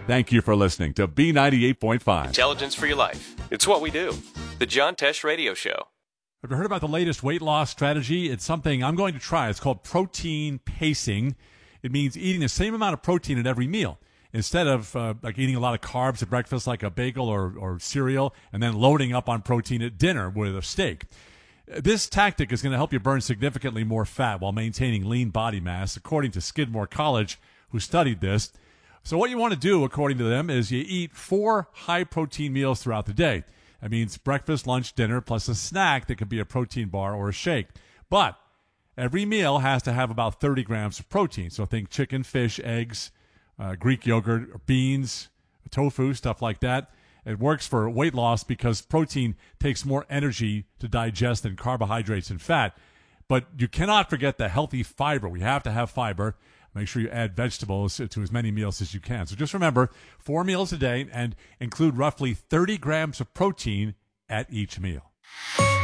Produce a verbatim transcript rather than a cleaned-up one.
Thank you for listening to B ninety-eight point five. Intelligence for your life. It's what we do. The John Tesh Radio Show. Have you heard about the latest weight loss strategy? It's something I'm going to try. It's called protein pacing. It means eating the same amount of protein at every meal. Instead of uh, like eating a lot of carbs at breakfast like a bagel or, or cereal and then loading up on protein at dinner with a steak. This tactic is going to help you burn significantly more fat while maintaining lean body mass, according to Skidmore College, who studied this. So what you want to do, according to them, is you eat four high-protein meals throughout the day. That means breakfast, lunch, dinner, plus a snack that could be a protein bar or a shake. But every meal has to have about thirty grams of protein. So think chicken, fish, eggs, uh, Greek yogurt, beans, tofu, stuff like that. It works for weight loss because protein takes more energy to digest than carbohydrates and fat. But you cannot forget the healthy fiber. We have to have fiber. Make sure you add vegetables to as many meals as you can. So just remember, four meals a day and include roughly thirty grams of protein at each meal.